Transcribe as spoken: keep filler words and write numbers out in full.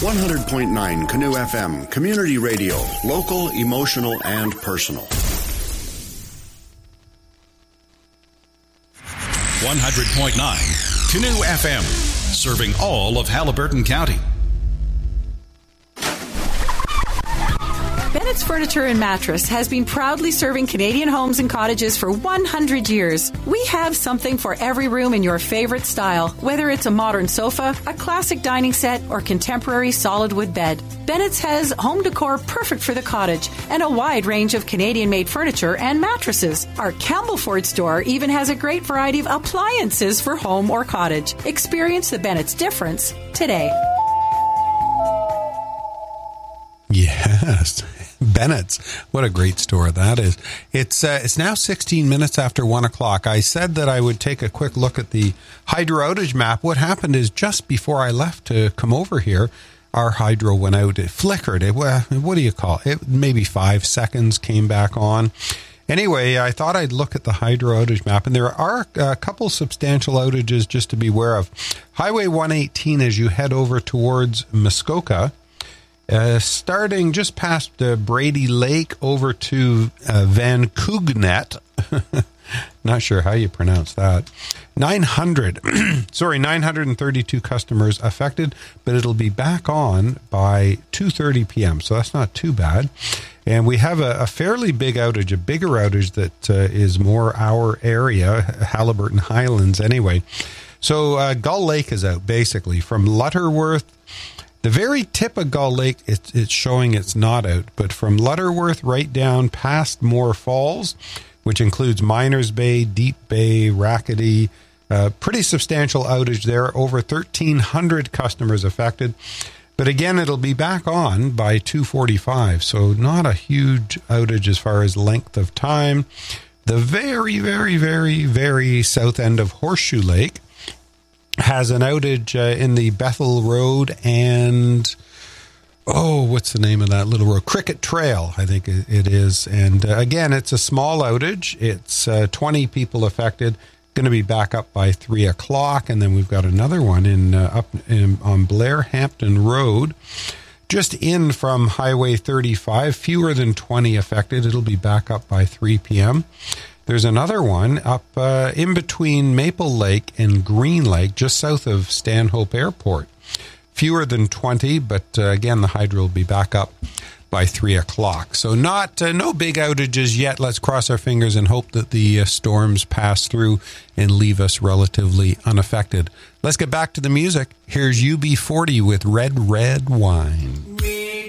one hundred point nine Canoe F M, Community Radio, local, emotional, and personal. one hundred point nine Canoe F M, serving all of Haliburton County. Bennett's Furniture and Mattress has been proudly serving Canadian homes and cottages for one hundred years. We have something for every room in your favorite style, whether it's a modern sofa, a classic dining set, or contemporary solid wood bed. Bennett's has home decor perfect for the cottage and a wide range of Canadian-made furniture and mattresses. Our Campbellford store even has a great variety of appliances for home or cottage. Experience the Bennett's difference today. Yes. Bennett's. What a great store that is. It's uh, it's now sixteen minutes after one o'clock. I said that I would take a quick look at the hydro outage map. What happened is just before I left to come over here, our hydro went out. It flickered. It, well, what do you call it? it? Maybe five seconds, came back on. Anyway, I thought I'd look at the hydro outage map, and there are a couple substantial outages just to be aware of. Highway one eighteen as you head over towards Muskoka, Uh, starting just past uh, Brady Lake over to uh, Van Cougnet. Not sure how you pronounce that. nine hundred, sorry, nine hundred thirty-two customers affected, but it'll be back on by two thirty p.m., so that's not too bad. And we have a, a fairly big outage, a bigger outage that uh, is more our area, Haliburton Highlands anyway. So uh, Gull Lake is out, basically, from Lutterworth. The very tip of Gull Lake, it's, it's showing it's not out, but from Lutterworth right down past Moore Falls, which includes Miners Bay, Deep Bay, Rackety, uh, pretty substantial outage there, over thirteen hundred customers affected. But again, it'll be back on by two forty-five, so not a huge outage as far as length of time. The very, very, very, very south end of Horseshoe Lake has an outage uh, in the Bethel Road and, oh, what's the name of that little road? Cricket Trail, I think it is. And uh, again, it's a small outage. It's uh, twenty people affected, going to be back up by three o'clock. And then we've got another one in uh, up in, on Blair Hampton Road, just in from Highway thirty-five, fewer than twenty affected. It'll be back up by three p.m. There's another one up uh, in between Maple Lake and Green Lake, just south of Stanhope Airport. Fewer than twenty, but uh, again, the hydro will be back up by three o'clock. So not uh, no big outages yet. Let's cross our fingers and hope that the uh, storms pass through and leave us relatively unaffected. Let's get back to the music. Here's U B forty with Red, Red Wine.